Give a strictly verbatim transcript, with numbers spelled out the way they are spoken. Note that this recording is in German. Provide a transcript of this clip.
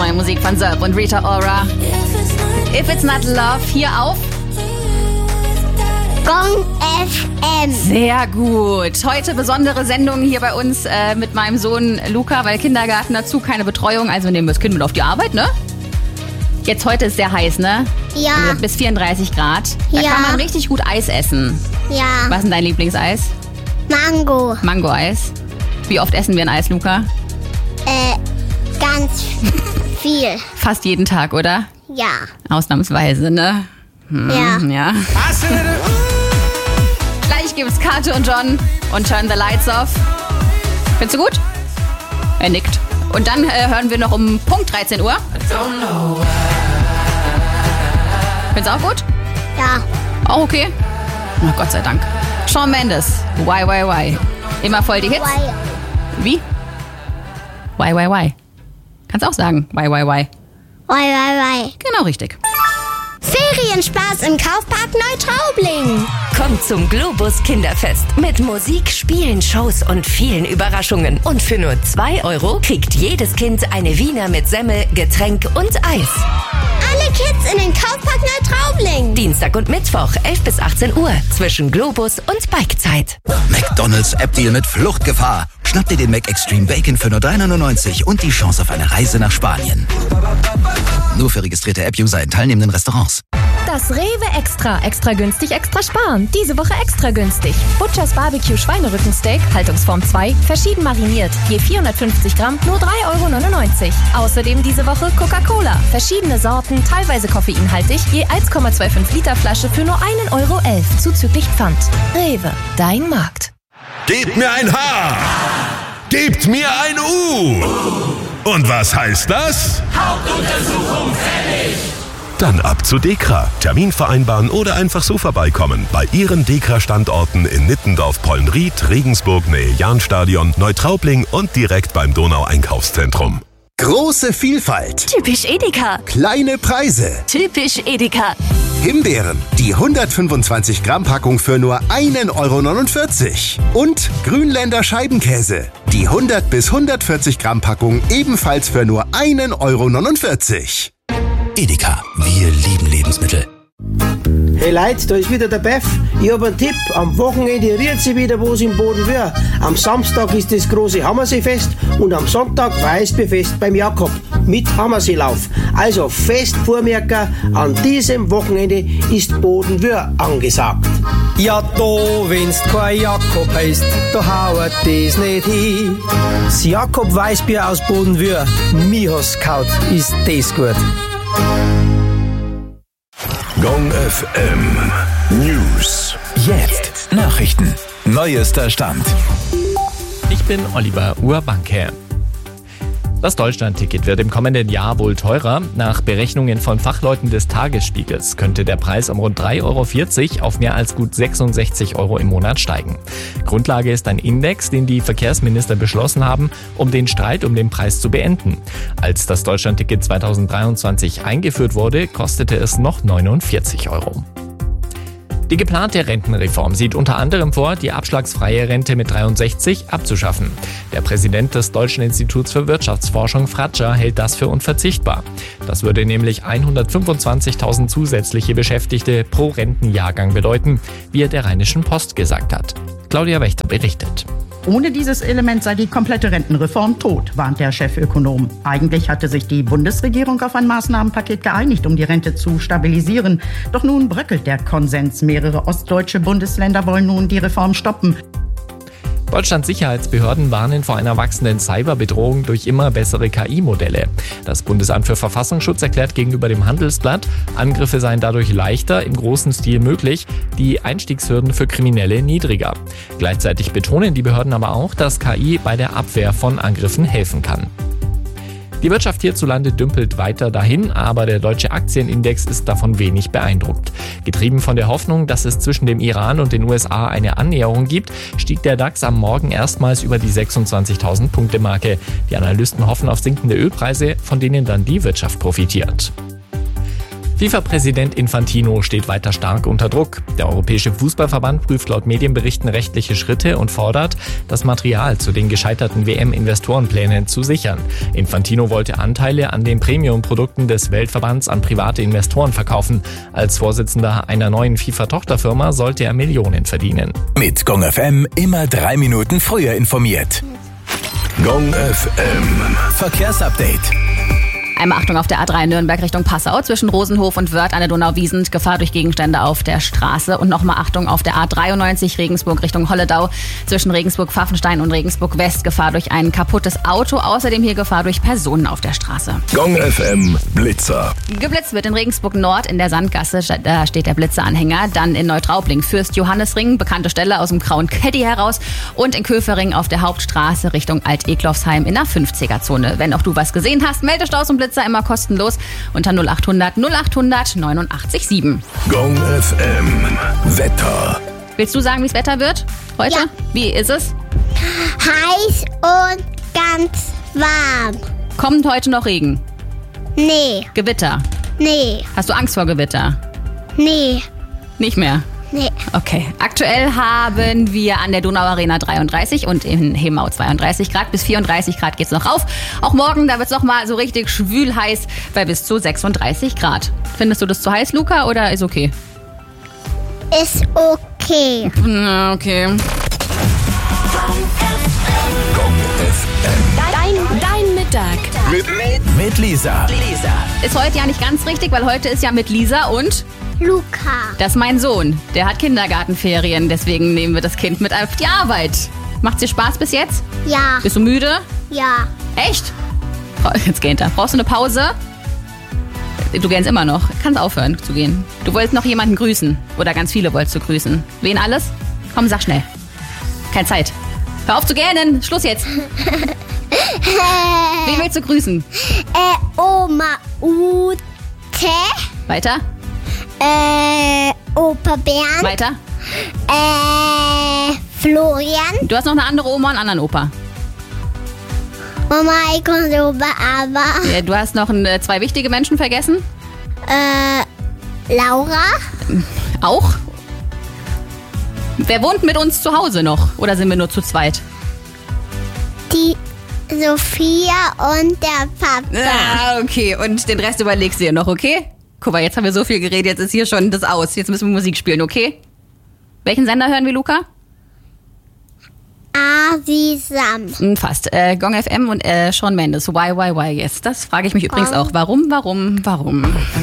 neue Musik von Zerb und Rita Ora. If It's Not Love, hier auf Gong F M. Sehr gut. Heute besondere Sendung hier bei uns äh, mit meinem Sohn Luca, weil Kindergarten dazu, keine Betreuung. Also wir nehmen das Kind mit auf die Arbeit, ne? Jetzt heute ist sehr heiß, ne? Ja. Also bis vierunddreißig Grad. Da Ja. kann man richtig gut Eis essen. Ja. Was ist denn dein Lieblingseis? Mango. Mango-Eis. Wie oft essen wir ein Eis, Luca? Äh, ganz viel. Fast jeden Tag, oder? Ja. Ausnahmsweise, ne? Hm, Ja. ja. Gleich gibt's Kate und John und Turn the Lights Off. Findest du gut? Er nickt. Und dann äh, hören wir noch um Punkt dreizehn Uhr. Findest du auch gut? Ja. Auch okay? Na Gott sei Dank. Shawn Mendes. Why, why, why? Immer voll die Hits. Why? Wie? Why, why, why? Kannst auch sagen. Why, why, why? Why, why, why? Genau richtig. Ferienspaß im Kaufpark Neutraubling. Kommt zum Globus Kinderfest mit Musik, Spielen, Shows und vielen Überraschungen. Und für nur zwei Euro kriegt jedes Kind eine Wiener mit Semmel, Getränk und Eis. Alle Kids in den Kaufpark Neutraubling. Dienstag und Mittwoch, elf bis achtzehn Uhr, zwischen Globus und Bikezeit. McDonald's App-Deal mit Fluchtgefahr. Schnapp dir den Mac Extreme Bacon für nur drei neunundneunzig und die Chance auf eine Reise nach Spanien. Nur für registrierte App-User in teilnehmenden Restaurants. Das Rewe Extra. Extra günstig, extra sparen. Diese Woche extra günstig. Butchers Barbecue Schweinerückensteak, Haltungsform zwei, verschieden mariniert. Je vierhundertfünfzig Gramm, nur drei Euro neunundneunzig. Außerdem diese Woche Coca-Cola. Verschiedene Sorten, teilweise koffeinhaltig, je eins Komma fünfundzwanzig Liter Flasche für nur ein Euro elf, zuzüglich Pfand. Rewe, dein Markt. Gebt mir ein H. Gebt mir ein U. Und was heißt das? Hauptuntersuchung fällig. Dann ab zu DEKRA. Termin vereinbaren oder einfach so vorbeikommen. Bei Ihren DEKRA-Standorten in Nittendorf, Pollenried, Regensburg, Nähe Jahnstadion, Neutraubling und direkt beim Donau-Einkaufszentrum. Große Vielfalt. Typisch Edeka. Kleine Preise. Typisch Edeka. Himbeeren. Die hundertfünfundzwanzig Gramm Packung für nur ein Euro neunundvierzig. Und Grünländer Scheibenkäse. Die hundert bis hundertvierzig Gramm Packung ebenfalls für nur ein Euro neunundvierzig. Edeka, wir lieben Lebensmittel. Hey Leute, da ist wieder der Beff. Ich hab einen Tipp. Am Wochenende rührt sie wieder was im Bodenwöhr. Am Samstag ist das große Hammerseefest und am Sonntag Weißbierfest beim Jakob mit Hammerseelauf. Also fest vormerken, an diesem Wochenende ist Bodenwöhr angesagt. Ja, da, wenn's kein Jakob heißt, da hauert das nicht hin. Das Jakob Weißbier aus Bodenwöhr, mi has kaut, ist das gut. Gong F M News. Jetzt Nachrichten. Neuester Stand. Ich bin Oliver Urbanke. Das Deutschland-Ticket wird im kommenden Jahr wohl teurer. Nach Berechnungen von Fachleuten des Tagesspiegels könnte der Preis um rund drei Euro vierzig auf mehr als gut sechsundsechzig Euro im Monat steigen. Grundlage ist ein Index, den die Verkehrsminister beschlossen haben, um den Streit um den Preis zu beenden. Als das Deutschland-Ticket zweitausenddreiundzwanzig eingeführt wurde, kostete es noch neunundvierzig Euro. Die geplante Rentenreform sieht unter anderem vor, die abschlagsfreie Rente mit dreiundsechzig abzuschaffen. Der Präsident des Deutschen Instituts für Wirtschaftsforschung Fratscher hält das für unverzichtbar. Das würde nämlich hundertfünfundzwanzigtausend zusätzliche Beschäftigte pro Rentenjahrgang bedeuten, wie er der Rheinischen Post gesagt hat. Claudia Wächter berichtet. Ohne dieses Element sei die komplette Rentenreform tot, warnt der Chefökonom. Eigentlich hatte sich die Bundesregierung auf ein Maßnahmenpaket geeinigt, um die Rente zu stabilisieren. Doch nun bröckelt der Konsens. Mehrere ostdeutsche Bundesländer wollen nun die Reform stoppen. Deutschlands Sicherheitsbehörden warnen vor einer wachsenden Cyberbedrohung durch immer bessere K I-Modelle. Das Bundesamt für Verfassungsschutz erklärt gegenüber dem Handelsblatt, Angriffe seien dadurch leichter im großen Stil möglich, die Einstiegshürden für Kriminelle niedriger. Gleichzeitig betonen die Behörden aber auch, dass K I bei der Abwehr von Angriffen helfen kann. Die Wirtschaft hierzulande dümpelt weiter dahin, aber der deutsche Aktienindex ist davon wenig beeindruckt. Getrieben von der Hoffnung, dass es zwischen dem Iran und den U S A eine Annäherung gibt, stieg der DAX am Morgen erstmals über die sechsundzwanzigtausend Punkte Marke. Die Analysten hoffen auf sinkende Ölpreise, von denen dann die Wirtschaft profitiert. FIFA-Präsident Infantino steht weiter stark unter Druck. Der Europäische Fußballverband prüft laut Medienberichten rechtliche Schritte und fordert, das Material zu den gescheiterten W M-Investorenplänen zu sichern. Infantino wollte Anteile an den Premium-Produkten des Weltverbands an private Investoren verkaufen. Als Vorsitzender einer neuen FIFA-Tochterfirma sollte er Millionen verdienen. Mit Gong F M immer drei Minuten früher informiert. Gong F M Verkehrsupdate. Einmal Achtung auf der A drei Nürnberg Richtung Passau zwischen Rosenhof und Wörth an der Donau-Wiesent. Gefahr durch Gegenstände auf der Straße. Und nochmal Achtung auf der A dreiundneunzig Regensburg Richtung Holledau zwischen Regensburg-Pfaffenstein und Regensburg-West. Gefahr durch ein kaputtes Auto. Außerdem hier Gefahr durch Personen auf der Straße. Gong F M Blitzer. Geblitzt wird in Regensburg Nord in der Sandgasse. Da steht der Blitzeranhänger. Dann in Neutraubling Fürst-Johannes-Ring, bekannte Stelle aus dem grauen Caddy heraus. Und in Köfering auf der Hauptstraße Richtung Alt-Eklofsheim in der fünfziger-Zone. Wenn auch du was gesehen hast, melde Staus und Blitzer immer kostenlos unter null acht hundert null acht hundert neunundachtzig sieben. Gong F M Wetter. Willst du sagen, wie das Wetter wird heute? Ja. Wie ist es? Heiß und ganz warm. Kommt heute noch Regen? Nee, Gewitter? nee, Hast du Angst vor Gewitter? nee, Nicht mehr? nee. Okay. Aktuell haben wir an der Donauarena dreiunddreißig und in Hemau zweiunddreißig Grad. Bis vierunddreißig Grad geht's noch rauf. Auch morgen, da wird's noch mal so richtig schwül heiß bei bis zu sechsunddreißig Grad. Findest du das zu heiß, Luca, oder ist okay? Ist okay. Na, okay. Gong F M Dein, dein Mittag. mit, mit, mit Lisa. Ist heute ja nicht ganz richtig, weil heute ist ja mit Lisa und Luca. das ist mein Sohn. Der hat Kindergartenferien, deswegen nehmen wir das Kind mit auf die Arbeit. Macht's dir Spaß bis jetzt? Ja, Bist du müde? ja. Echt? Jetzt geht er. Brauchst du eine Pause? Du gähnst immer noch. Kannst aufhören zu gehen. Du wolltest noch jemanden grüßen. Oder ganz viele wolltest du grüßen. Wen alles? Komm, sag schnell. Keine Zeit. Hör auf zu gähnen. Schluss jetzt. Wen willst du grüßen? Äh, Oma Ute. Weiter? Äh, Opa Bernd. Weiter? Äh, Florian. Du hast noch eine andere Oma und einen anderen Opa. Mama, ich komme so aber. Ja, du hast noch äh, zwei wichtige Menschen vergessen. Äh, Laura. Auch? Wer wohnt mit uns zu Hause noch? Oder sind wir nur zu zweit? Die Sophia und der Papa. Ah, okay. Und den Rest überlegst du dir noch, okay? Guck mal, jetzt haben wir so viel geredet, jetzt ist hier schon das aus. Jetzt müssen wir Musik spielen, okay? Welchen Sender hören wir, Luca? Asisam. Hm, fast. Äh, Gong F M und äh, Shawn Mendes. Why, why, why? Yes. Das frage ich mich übrigens Gong. auch. Warum, warum, warum?